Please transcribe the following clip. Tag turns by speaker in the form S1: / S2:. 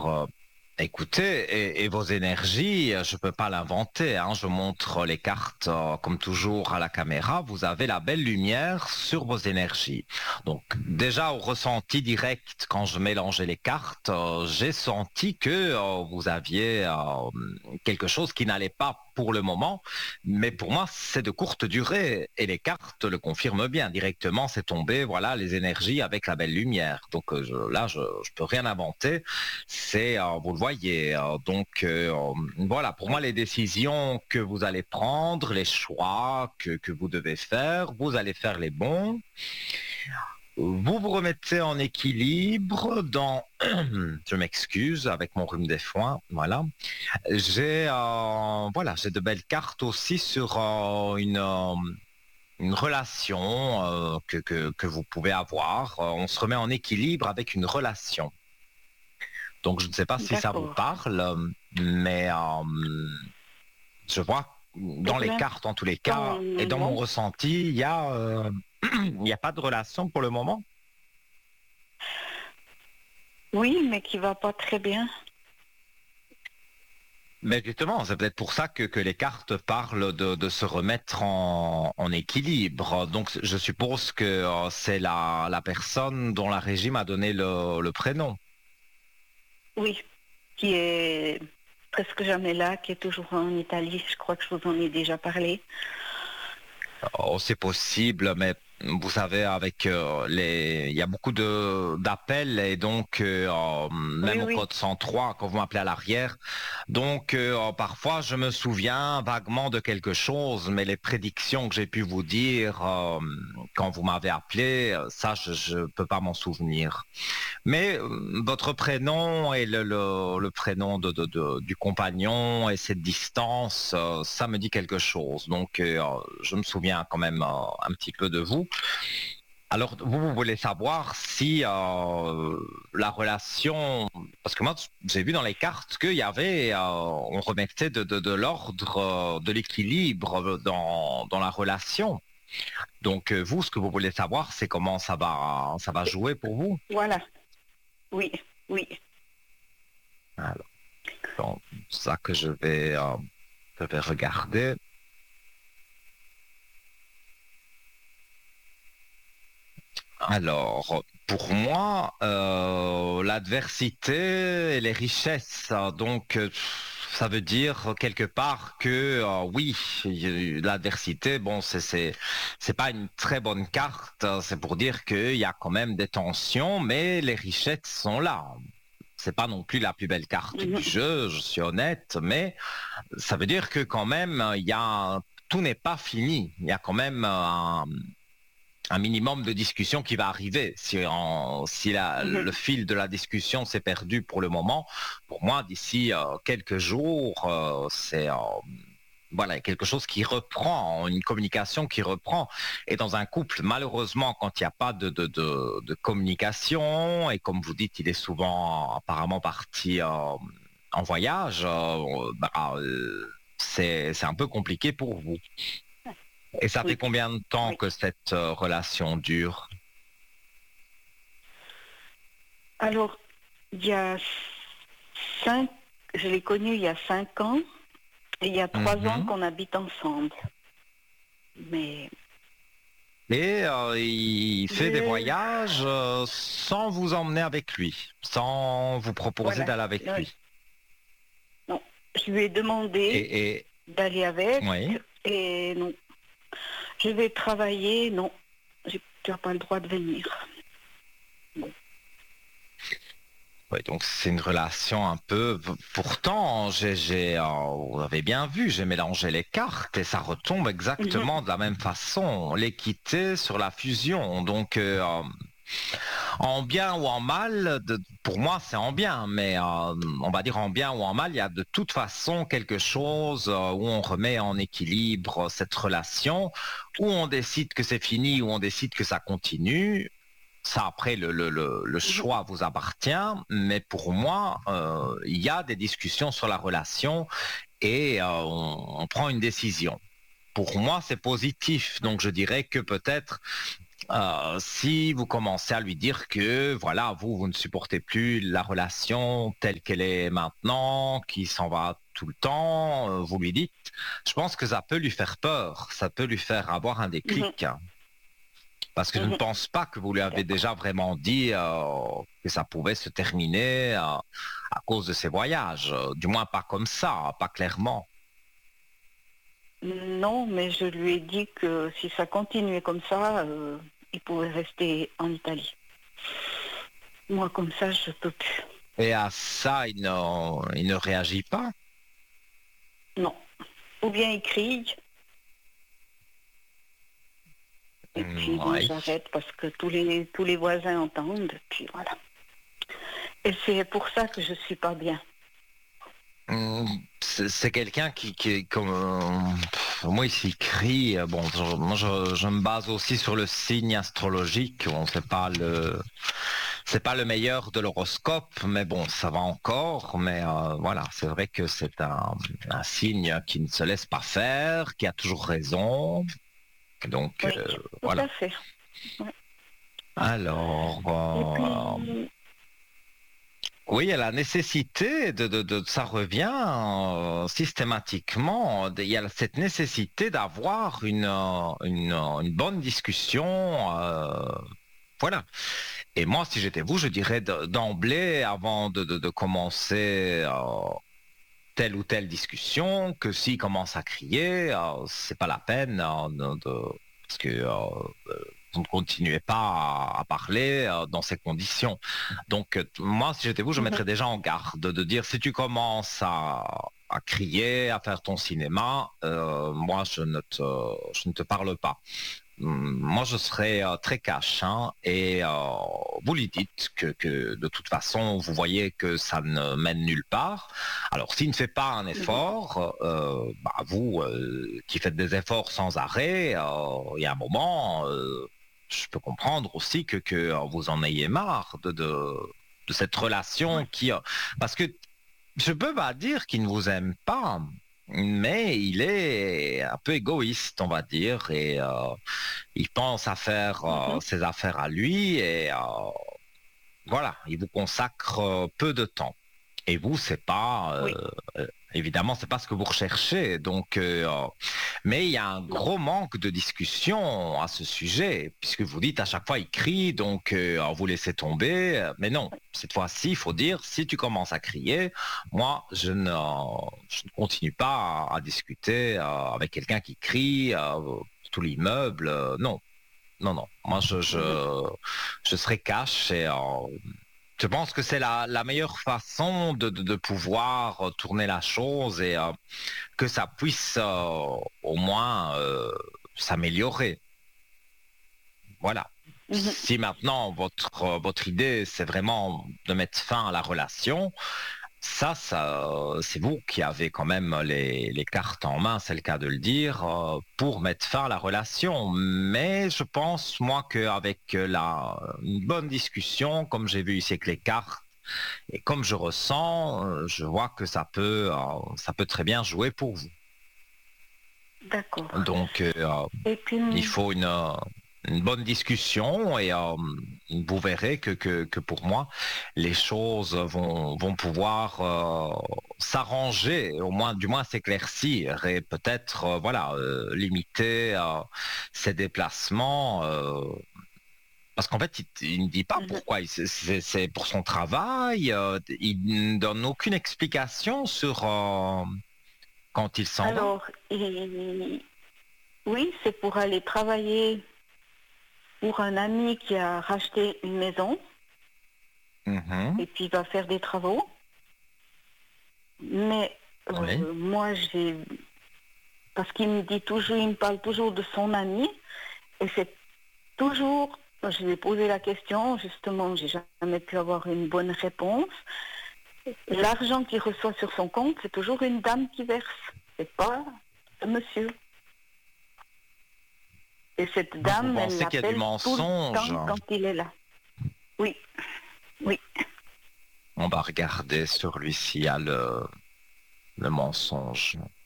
S1: écoutez, et vos énergies, je ne peux pas l'inventer, hein. Je montre les cartes, comme toujours, à la caméra. Vous avez la belle lumière sur vos énergies. Donc, déjà, au ressenti direct, quand je mélangeais les cartes, j'ai senti que vous aviez quelque chose qui n'allait pas pour le moment. Mais pour moi, c'est de courte durée. Et les cartes le confirment bien. Directement, c'est tombé, voilà, les énergies avec la belle lumière. Donc, là, je ne peux rien inventer. C'est, vous le voyez, voilà, pour moi,
S2: Oui,
S1: les décisions que vous allez prendre, les choix que vous devez faire, vous allez faire les bons. Vous vous remettez en équilibre dans, je m'excuse avec mon rhume des foins, voilà. J'ai de belles cartes aussi sur une relation que vous pouvez avoir. On se remet en équilibre avec une relation. Donc, je ne sais pas si ça vous
S2: d'accord.
S1: parle, mais je vois dans
S2: Pour
S1: les cartes, en tous les
S2: l'instant,
S1: cas, et dans mon
S2: non.
S1: ressenti, il y a pas de relation pour le moment.
S2: Oui, mais qui va pas très bien.
S1: Mais justement, c'est peut-être pour ça que les cartes parlent de se remettre en équilibre. Donc, je suppose que c'est la personne dont la régime a donné le prénom.
S2: Oui, qui est presque jamais là, qui est toujours en Italie. Je crois que je vous en ai déjà parlé.
S1: Oh, c'est possible, mais vous savez, avec il y a beaucoup d'appels et donc
S2: Oui,
S1: même au
S2: oui.
S1: code 103 quand vous m'appelez à l'arrière. Donc parfois je me souviens vaguement de quelque chose, mais les prédictions que j'ai pu vous dire quand vous m'avez appelé, ça je peux pas m'en souvenir. Mais votre prénom et le prénom du compagnon et cette distance, ça me dit quelque chose. Donc, je me souviens quand même un petit peu de vous. Alors, vous voulez savoir si la relation, parce que moi, j'ai vu dans les cartes qu'il y avait, on remettait de l'ordre, de l'équilibre dans la relation. Donc, vous, ce que vous voulez savoir, c'est comment ça va jouer pour vous.
S2: Voilà. Oui, oui.
S1: Alors, donc, ça que je vais regarder. Alors, pour moi, l'adversité et les richesses, hein, donc ça veut dire quelque part que oui, l'adversité, bon, c'est pas une très bonne carte. C'est pour dire qu'il y a quand même des tensions, mais les richesses sont là. C'est pas non plus la plus belle carte du
S2: Mhm,
S1: jeu, je suis honnête, mais ça veut dire que quand même, tout n'est pas fini. Il y a quand même un minimum de discussion qui va arriver. Si
S2: mhm,
S1: le fil de la discussion s'est perdu pour le moment, pour moi, d'ici quelques jours, c'est voilà, quelque chose qui reprend, une communication qui reprend. Et dans un couple, malheureusement, quand il n'y a pas de communication, et comme vous dites, il est souvent apparemment parti en voyage, c'est un peu compliqué pour vous. Et ça fait
S2: oui,
S1: combien de temps
S2: oui.
S1: que cette relation dure?
S2: Alors, il y a 5, je l'ai connu il y a 5 ans, et il y a 3 ans
S1: Mhm.
S2: qu'on habite ensemble. Mais
S1: Et il fait des
S2: je,
S1: voyages sans vous emmener avec lui, sans vous proposer
S2: voilà,
S1: d'aller avec
S2: oui.
S1: lui.
S2: Non, je lui ai demandé
S1: Et
S2: d'aller avec,
S1: oui.
S2: et non. Je vais travailler, non. Tu n'as pas le droit de venir. Bon.
S1: Oui, donc c'est une relation un peu. Pourtant, vous avez bien vu, j'ai mélangé les cartes et ça retombe
S2: Mhm,
S1: exactement de la même façon. L'équité sur la fusion. Donc, en bien ou en mal, pour moi c'est en bien, mais on va dire en bien ou en mal, il y a de toute façon quelque chose où on remet en équilibre cette relation, où on décide que c'est fini, où on décide que ça continue. Ça, après, le
S2: mhm,
S1: choix vous appartient, mais pour moi, il y a des discussions sur la relation et on prend une décision. Pour moi, c'est positif. Donc, je dirais que peut-être Si vous commencez à lui dire que, voilà, vous ne supportez plus la relation telle qu'elle est maintenant, qui s'en va tout le temps, vous lui dites, je pense que ça peut lui faire peur, ça peut lui faire avoir un
S2: Mhm,
S1: déclic. Parce que je ne
S2: mhm.
S1: pense pas que vous lui avez
S2: D'accord.
S1: déjà vraiment dit que ça pouvait se terminer à cause de ses voyages. Du moins pas comme ça, pas clairement.
S2: Non, mais je lui ai dit que si ça continuait comme ça, il pouvait rester en Italie. Moi, comme ça, je peux plus.
S1: Et à ça, il ne réagit pas.
S2: Non. Ou bien il crie, et puis moi
S1: Oui.
S2: j'arrête parce que tous les voisins entendent, puis voilà. Et c'est pour ça que je suis pas bien.
S1: C'est quelqu'un qui est comme moi ici crie. Bon, moi je me base aussi sur le signe astrologique. On sait pas c'est pas le meilleur de l'horoscope, mais bon, ça va encore. Mais voilà, c'est vrai que c'est un signe qui ne se laisse pas faire, qui a toujours raison. Donc
S2: Oui, tout
S1: voilà.
S2: à fait. Ouais.
S1: Alors,
S2: Et puis,
S1: oui, il y a la nécessité ça revient systématiquement. Il y a cette nécessité d'avoir une bonne discussion. Voilà. Et moi, si j'étais vous, je dirais d'emblée, avant de commencer telle ou telle discussion, que s'il commence à crier, c'est pas la peine parce que vous ne continuez pas à parler dans ces conditions. Donc, moi, si j'étais vous, je
S2: mhm,
S1: mettrais déjà en garde de dire si tu commences à crier, à faire ton cinéma, moi, je ne te parle pas. Moi, je serais très cash hein, et vous lui dites que de toute façon, vous voyez que ça ne mène nulle part. Alors, s'il ne fait pas un
S2: mhm,
S1: effort, vous qui faites des efforts sans arrêt, il y a un moment, je peux comprendre aussi que vous en ayez marre de cette relation
S2: ouais,
S1: qui... parce que je peux pas dire qu'il ne vous aime pas, mais il est un peu égoïste, on va dire, et il pense à faire
S2: mhm,
S1: ses affaires à lui, et voilà, il vous consacre peu de temps. Et vous, c'est pas,
S2: oui,
S1: évidemment, c'est pas ce que vous recherchez. Donc, mais il y a un
S2: non.
S1: gros manque de discussion à ce sujet, puisque vous dites à chaque fois il crie, donc vous laissez tomber. Mais non, cette fois-ci, il faut dire si tu commences à crier, moi, je ne continue pas à discuter avec quelqu'un qui crie tout l'immeuble. Non, non, non. Moi,
S2: Mhm.
S1: je serai cash et je pense que c'est la meilleure façon de pouvoir tourner la chose et que ça puisse au moins s'améliorer. Voilà.
S2: Mhm.
S1: Si maintenant votre idée, c'est vraiment de mettre fin à la relation, c'est vous qui avez quand même les cartes en main, c'est le cas de le dire, pour mettre fin à la relation. Mais je pense, moi, qu'avec une bonne discussion, comme j'ai vu ici avec les cartes, et comme je ressens, je vois que ça peut très bien jouer pour vous.
S2: D'accord.
S1: Donc,
S2: Et puis,
S1: il faut une bonne discussion et vous verrez que pour moi, les choses vont pouvoir s'arranger, au moins, du moins s'éclaircir et peut-être, voilà, limiter ces déplacements. Parce qu'en fait, il ne dit pas
S2: mhm.
S1: pourquoi. C'est pour son travail. Il ne donne aucune explication sur quand il s'en va.
S2: Alors, oui, c'est pour aller travailler pour un ami qui a racheté une maison
S1: Mhm.
S2: et puis il va faire des travaux. Mais
S1: Oui.
S2: moi, parce qu'il me dit toujours, il me parle toujours de son ami et c'est toujours, je lui ai posé la question, justement, j'ai jamais pu avoir une bonne réponse. L'argent qu'il reçoit sur son compte, c'est toujours une dame qui verse, c'est pas un monsieur. Et cette
S1: Donc vous
S2: dame, elle
S1: pensez qu'il y a du
S2: l'appelle tout le
S1: mensonge?
S2: temps quand il est là. Oui, oui.
S1: On va regarder sur lui s'il y a le mensonge.